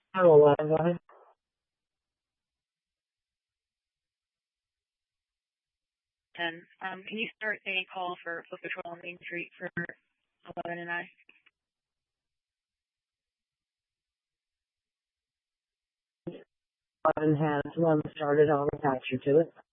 Hello, 11, go ahead. Can you start a call for Foot Patrol on Main Street for 11 and I? 11 has one started. I'll attach you to it.